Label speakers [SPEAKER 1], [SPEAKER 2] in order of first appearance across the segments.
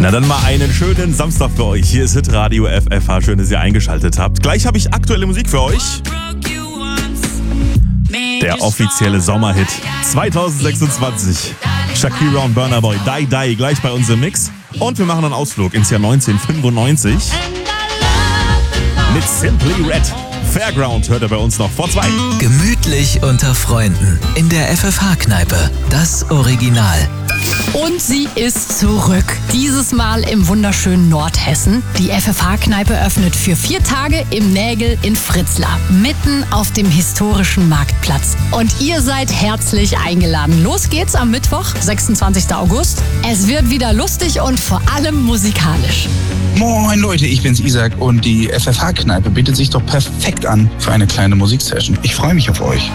[SPEAKER 1] Na dann mal einen schönen Samstag für euch. Hier ist Hitradio FFH. Schön, dass ihr eingeschaltet habt. Gleich habe ich aktuelle Musik für euch. Der offizielle Sommerhit 2026. Shakira und Burna Boy, Die Die, gleich bei uns im Mix. Und wir machen einen Ausflug ins Jahr 1995. Mit Simply Red. Fairground hört er bei uns noch vor 2.
[SPEAKER 2] Gemütlich unter Freunden in der FFH-Kneipe. Das Original.
[SPEAKER 3] Und sie ist zurück. Dieses Mal im wunderschönen Nordhessen. Die FFH-Kneipe öffnet für 4 Tage im Nägel in Fritzlar. Mitten auf dem historischen Marktplatz. Und ihr seid herzlich eingeladen. Los geht's am Mittwoch, 26. August. Es wird wieder lustig und vor allem musikalisch.
[SPEAKER 4] Moin Leute, ich bin's Isaac und die FFH-Kneipe bietet sich doch perfekt an für eine kleine Musiksession. Ich freue mich auf euch.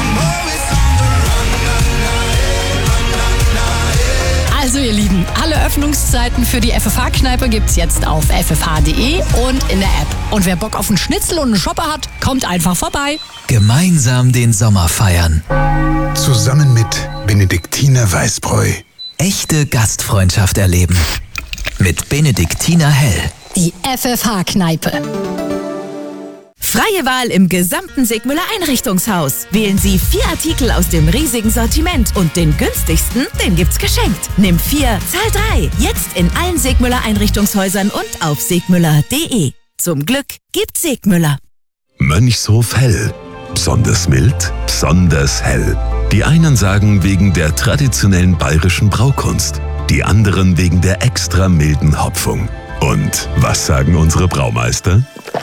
[SPEAKER 3] Also ihr Lieben, alle Öffnungszeiten für die FFH-Kneipe gibt's jetzt auf ffh.de und in der App. Und wer Bock auf einen Schnitzel und einen Shopper hat, kommt einfach vorbei.
[SPEAKER 2] Gemeinsam den Sommer feiern.
[SPEAKER 5] Zusammen mit Benediktiner Weißbräu.
[SPEAKER 2] Echte Gastfreundschaft erleben. Mit Benediktiner Hell.
[SPEAKER 3] Die FFH-Kneipe.
[SPEAKER 6] Freie Wahl im gesamten Segmüller Einrichtungshaus. Wählen Sie 4 Artikel aus dem riesigen Sortiment und den günstigsten, den gibt's geschenkt. Nimm 4, zahl 3. Jetzt in allen Segmüller Einrichtungshäusern und auf segmüller.de. Zum Glück gibt's Segmüller.
[SPEAKER 7] Mönchshof Hell. Besonders mild, besonders hell. Die einen sagen wegen der traditionellen bayerischen Braukunst. Die anderen wegen der extra milden Hopfung. Und was sagen unsere Braumeister?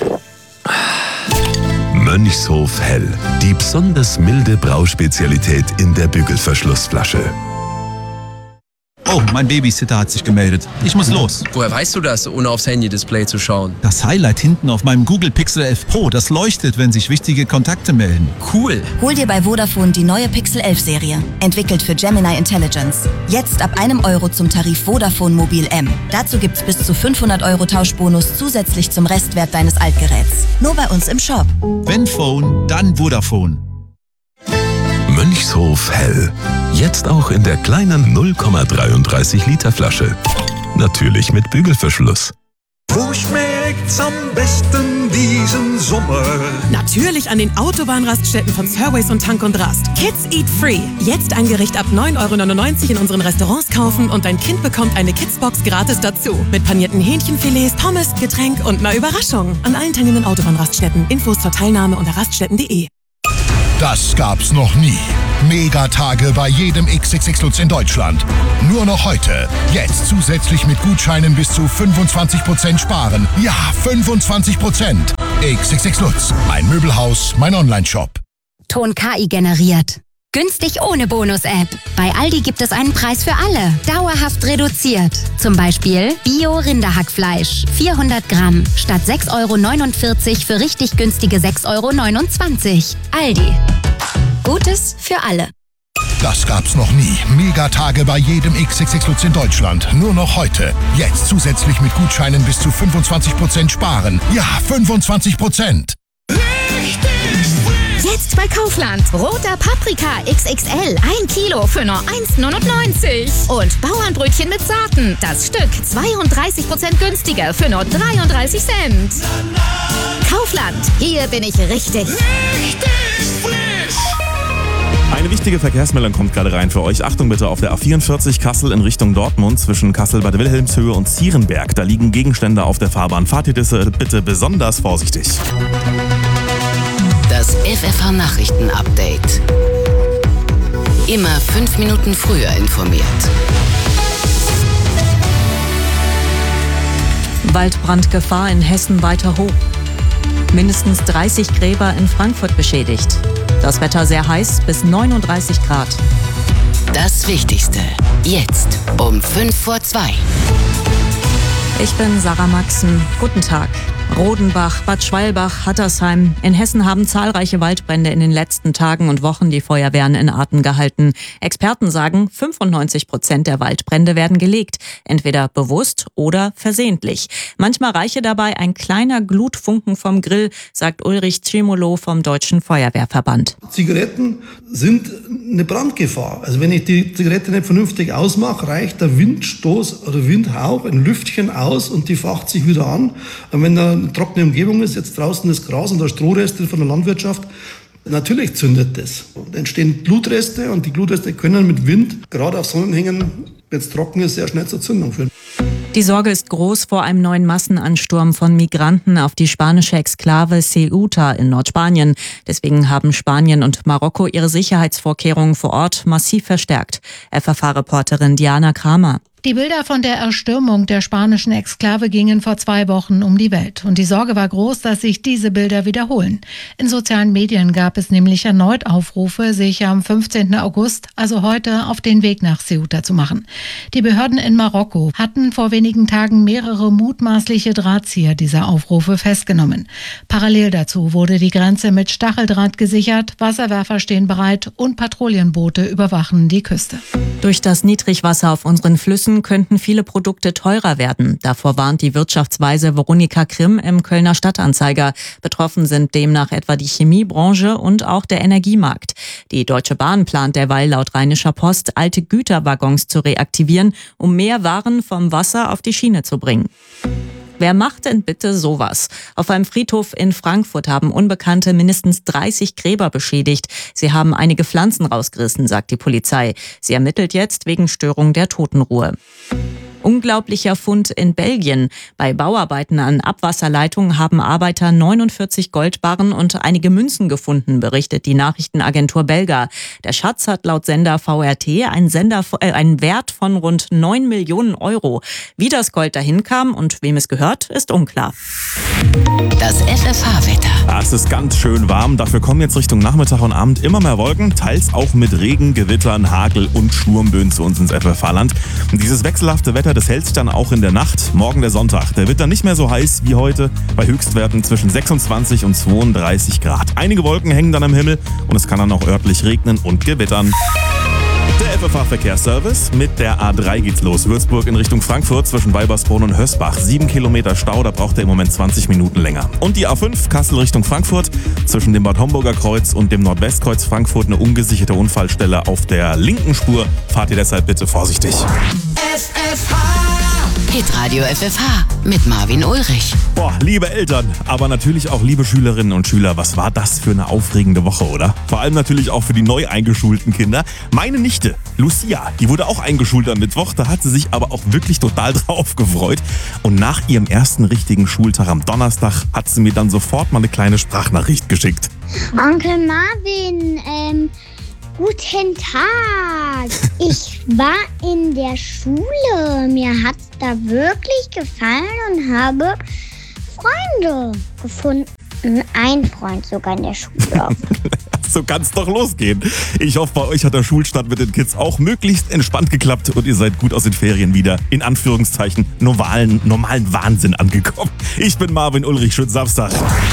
[SPEAKER 7] Mönchshof Hell. Die besonders milde Brauspezialität in der Bügelverschlussflasche.
[SPEAKER 8] Oh, mein Babysitter hat sich gemeldet. Ich muss los.
[SPEAKER 9] Woher weißt du das, ohne aufs Handy-Display zu schauen?
[SPEAKER 8] Das Highlight hinten auf meinem Google Pixel 11 Pro, das leuchtet, wenn sich wichtige Kontakte melden.
[SPEAKER 9] Cool.
[SPEAKER 10] Hol dir bei Vodafone die neue Pixel 11 Serie. Entwickelt für Gemini Intelligence. Jetzt ab €1 zum Tarif Vodafone Mobil M. Dazu gibt's bis zu 500 € Tauschbonus zusätzlich zum Restwert deines Altgeräts. Nur bei uns im Shop.
[SPEAKER 8] Wenn Phone, dann Vodafone.
[SPEAKER 7] Mönchshof Hell. Jetzt auch in der kleinen 0,33 Liter Flasche. Natürlich mit Bügelverschluss.
[SPEAKER 11] Wo schmeckt's am besten diesen Sommer?
[SPEAKER 6] Natürlich an den Autobahnraststätten von Surways und Tank und Rast. Kids Eat Free. Jetzt ein Gericht ab 9,99 € in unseren Restaurants kaufen und dein Kind bekommt eine Kidsbox gratis dazu. Mit panierten Hähnchenfilets, Pommes, Getränk und einer Überraschung. An allen teilnehmenden Autobahnraststätten. Infos zur Teilnahme unter raststätten.de.
[SPEAKER 12] Das gab's noch nie. Megatage bei jedem XXX Lutz in Deutschland. Nur noch heute. Jetzt zusätzlich mit Gutscheinen bis zu 25% sparen. Ja, 25%. XXX Lutz. Mein Möbelhaus, mein Onlineshop.
[SPEAKER 13] Ton KI generiert. Günstig ohne Bonus-App. Bei Aldi gibt es einen Preis für alle. Dauerhaft reduziert. Zum Beispiel Bio-Rinderhackfleisch. 400 Gramm. Statt 6,49 € für richtig günstige 6,29 €. Aldi. Gutes für alle.
[SPEAKER 12] Das gab's noch nie. Megatage bei jedem XXX Lutz in Deutschland. Nur noch heute. Jetzt zusätzlich mit Gutscheinen bis zu 25% sparen. Ja, 25%.
[SPEAKER 14] Jetzt bei Kaufland. Roter Paprika XXL. 1 Kilo für nur 1,99 €. Und Bauernbrötchen mit Saaten. Das Stück 32% günstiger für nur 33 Cent. Kaufland. Hier bin ich richtig.
[SPEAKER 1] Eine wichtige Verkehrsmeldung kommt gerade rein für euch. Achtung bitte auf der A44 Kassel in Richtung Dortmund zwischen Kassel-Bad Wilhelmshöhe und Zierenberg. Da liegen Gegenstände auf der Fahrbahn. Fahrt ihr bitte besonders vorsichtig.
[SPEAKER 15] Das FFH-Nachrichten-Update. Immer 5 Minuten früher informiert.
[SPEAKER 16] Waldbrandgefahr in Hessen weiter hoch. Mindestens 30 Gräber in Frankfurt beschädigt. Das Wetter sehr heiß bis 39 Grad.
[SPEAKER 15] Das Wichtigste. Jetzt um 1:55.
[SPEAKER 16] Ich bin Sarah Maxen. Guten Tag. Rodenbach, Bad Schwalbach, Hattersheim. In Hessen haben zahlreiche Waldbrände in den letzten Tagen und Wochen die Feuerwehren in Atem gehalten. Experten sagen, 95% der Waldbrände werden gelegt. Entweder bewusst oder versehentlich. Manchmal reiche dabei ein kleiner Glutfunken vom Grill, sagt Ulrich Cimolo vom Deutschen Feuerwehrverband.
[SPEAKER 17] Zigaretten sind eine Brandgefahr. Also wenn ich die Zigarette nicht vernünftig ausmache, reicht der Windstoß oder Windhauch ein Lüftchen aus und die facht sich wieder an. Und wenn da eine trockene Umgebung ist, jetzt draußen das Gras und da Strohreste von der Landwirtschaft, natürlich zündet das. Da entstehen Glutreste und die Glutreste können mit Wind, gerade auf Sonnenhängen, wenn es trocken ist, sehr schnell zur Zündung führen.
[SPEAKER 16] Die Sorge ist groß vor einem neuen Massenansturm von Migranten auf die spanische Exklave Ceuta in Nordspanien. Deswegen haben Spanien und Marokko ihre Sicherheitsvorkehrungen vor Ort massiv verstärkt. FFH-Reporterin Diana Kramer.
[SPEAKER 18] Die Bilder von der Erstürmung der spanischen Exklave gingen vor 2 Wochen um die Welt. Und die Sorge war groß, dass sich diese Bilder wiederholen. In sozialen Medien gab es nämlich erneut Aufrufe, sich am 15. August, also heute, auf den Weg nach Ceuta zu machen. Die Behörden in Marokko hatten vor wenigen Tagen mehrere mutmaßliche Drahtzieher dieser Aufrufe festgenommen. Parallel dazu wurde die Grenze mit Stacheldraht gesichert, Wasserwerfer stehen bereit und Patrouillenboote überwachen die Küste.
[SPEAKER 16] Durch das Niedrigwasser auf unseren Flüssen könnten viele Produkte teurer werden. Davor warnt die Wirtschaftsweise Veronika Grimm im Kölner Stadtanzeiger. Betroffen sind demnach etwa die Chemiebranche und auch der Energiemarkt. Die Deutsche Bahn plant derweil laut Rheinischer Post, alte Güterwaggons zu reaktivieren, um mehr Waren vom Wasser auf die Schiene zu bringen. Wer macht denn bitte sowas? Auf einem Friedhof in Frankfurt haben Unbekannte mindestens 30 Gräber beschädigt. Sie haben einige Pflanzen rausgerissen, sagt die Polizei. Sie ermittelt jetzt wegen Störung der Totenruhe. Unglaublicher Fund in Belgien. Bei Bauarbeiten an Abwasserleitungen haben Arbeiter 49 Goldbarren und einige Münzen gefunden, berichtet die Nachrichtenagentur Belga. Der Schatz hat laut Sender VRT einen Wert von rund 9 Millionen Euro. Wie das Gold dahin kam und wem es gehört, ist unklar.
[SPEAKER 15] Das FFH-Wetter.
[SPEAKER 1] Es ist ganz schön warm. Dafür kommen jetzt Richtung Nachmittag und Abend immer mehr Wolken, teils auch mit Regen, Gewittern, Hagel und Sturmböen zu uns ins FFH-Land. Und dieses wechselhafte Wetter, das hält sich dann auch in der Nacht. Morgen der Sonntag. Der wird dann nicht mehr so heiß wie heute, bei Höchstwerten zwischen 26 und 32 Grad. Einige Wolken hängen dann am Himmel und es kann dann auch örtlich regnen und gewittern. Der FFH-Verkehrsservice. Mit der A3 geht's los. Würzburg in Richtung Frankfurt zwischen Weibersbrunn und Hösbach. 7 Kilometer Stau, da braucht er im Moment 20 Minuten länger. Und die A5 Kassel Richtung Frankfurt zwischen dem Bad Homburger Kreuz und dem Nordwestkreuz Frankfurt eine ungesicherte Unfallstelle auf der linken Spur. Fahrt ihr deshalb bitte vorsichtig.
[SPEAKER 15] Hitradio FFH mit Marvin Ulrich.
[SPEAKER 1] Boah, liebe Eltern, aber natürlich auch liebe Schülerinnen und Schüler, was war das für eine aufregende Woche, oder? Vor allem natürlich auch für die neu eingeschulten Kinder. Meine Nichte, Lucia, die wurde auch eingeschult am Mittwoch, da hat sie sich aber auch wirklich total drauf gefreut. Und nach ihrem ersten richtigen Schultag am Donnerstag hat sie mir dann sofort mal eine kleine Sprachnachricht geschickt.
[SPEAKER 19] Onkel Marvin, guten Tag. Ich war in der Schule. Mir hat's da wirklich gefallen und habe Freunde gefunden. Ein Freund sogar in der Schule.
[SPEAKER 1] So kann's doch losgehen. Ich hoffe, bei euch hat der Schulstart mit den Kids auch möglichst entspannt geklappt und ihr seid gut aus den Ferien wieder, in Anführungszeichen, normalen Wahnsinn angekommen. Ich bin Marvin Ulrich, schönen Samstag.